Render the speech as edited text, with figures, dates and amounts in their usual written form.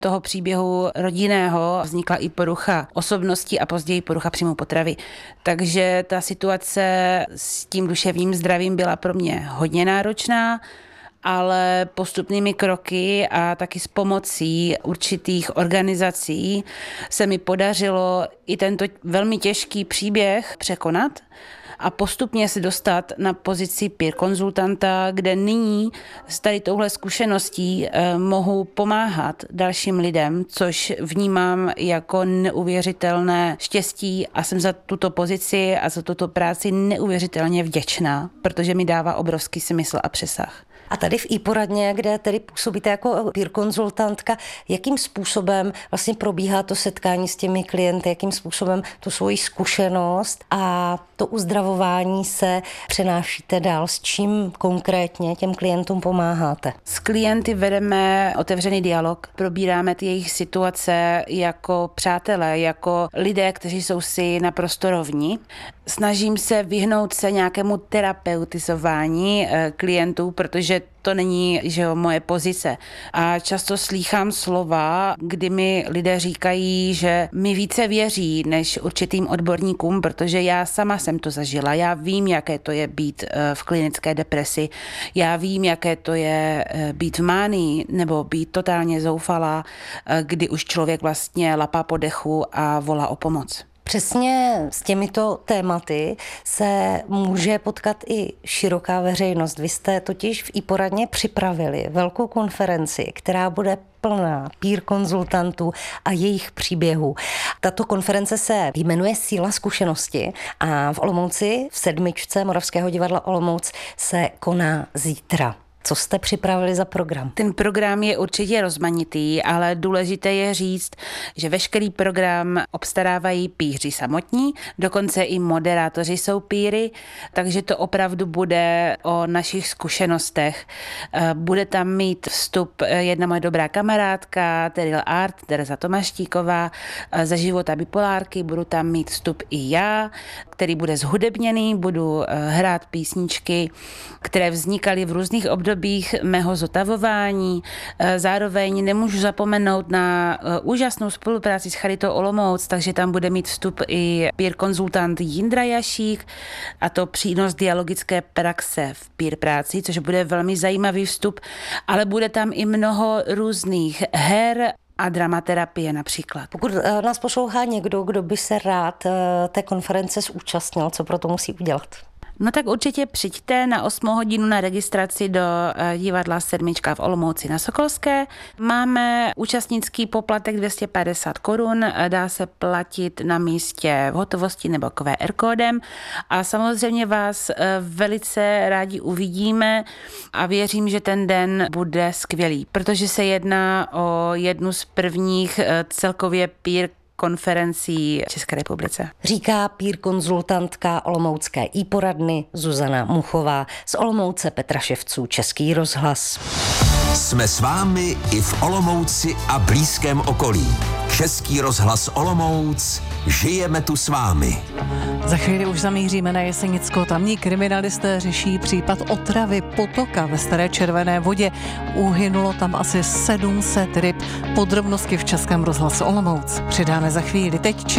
toho příběhu rodinného vznikla i porucha osobnosti a později porucha příjmu potravy. Takže ta situace s tím duševním zdravím byla pro mě hodně náročná, ale postupnými kroky a taky s pomocí určitých organizací se mi podařilo i tento velmi těžký příběh překonat a postupně se dostat na pozici peer konzultanta, kde nyní s tady touhle zkušeností mohu pomáhat dalším lidem, což vnímám jako neuvěřitelné štěstí a jsem za tuto pozici a za tuto práci neuvěřitelně vděčná, protože mi dává obrovský smysl a přesah. A tady v e-poradně, kde tedy působíte jako peer konzultantka, jakým způsobem vlastně probíhá to setkání s těmi klienty, jakým způsobem tu svoji zkušenost a to uzdravování se přenášíte dál, s čím konkrétně těm klientům pomáháte? S klienty vedeme otevřený dialog, probíráme ty jejich situace jako přátelé, jako lidé, kteří jsou si naprosto rovni. Snažím se vyhnout se nějakému terapeutizování klientů, protože to není, moje pozice. A často slýchám slova, kdy mi lidé říkají, že mi více věří než určitým odborníkům, protože já sama jsem to zažila. Já vím, jaké to je být v klinické depresi. Já vím, jaké to je být v mánii nebo být totálně zoufalá, kdy už člověk vlastně lapá po dechu a volá o pomoc. Přesně s těmito tématy se může potkat i široká veřejnost. Vy jste totiž v e-poradně připravili velkou konferenci, která bude plná peer konzultantů a jejich příběhů. Tato konference se jmenuje Síla zkušenosti a v Olomouci v 7. Moravského divadla Olomouc se koná zítra. Co jste připravili za program? Ten program je určitě rozmanitý, ale důležité je říct, že veškerý program obstarávají píři samotní, dokonce i moderátoři jsou píry, takže to opravdu bude o našich zkušenostech. Bude tam mít vstup jedna moje dobrá kamarádka, Teril Art, Tereza Tomaštíková, ze života bipolárky, budu tam mít vstup i já, který bude zhudebněný, budu hrát písničky, které vznikaly v různých obdobích mého zotavování. Zároveň nemůžu zapomenout na úžasnou spolupráci s Charitou Olomouc, takže tam bude mít vstup i peer konzultant Jindra Jašík, a to přínos dialogické praxe v peer práci, což bude velmi zajímavý vstup, ale bude tam i mnoho různých her a dramaterapie například. Pokud nás poslouchá někdo, kdo by se rád té konference zúčastnil, co pro to musí udělat? No tak určitě přijďte na 8 hodinu na registraci do divadla 7 v Olomouci na Sokolské. Máme účastnický poplatek 250 korun, dá se platit na místě v hotovosti nebo QR kódem a samozřejmě vás velice rádi uvidíme a věřím, že ten den bude skvělý, protože se jedná o jednu z prvních celkově peer konferencí v České republice. Říká peer konzultantka olomoucké e-poradny Zuzana Muchová, z Olomouce Petra Ševců, Český rozhlas. Jsme s vámi i v Olomouci a blízkém okolí. Český rozhlas Olomouc, žijeme tu s vámi. Za chvíli už zamíříme na Jesenicko. Tamní kriminalisté řeší případ otravy potoka ve Staré Červené vodě. Uhynulo tam asi 700 ryb. Podrobnosti v Českém rozhlasu Olomouc přidáme za chvíli. Teď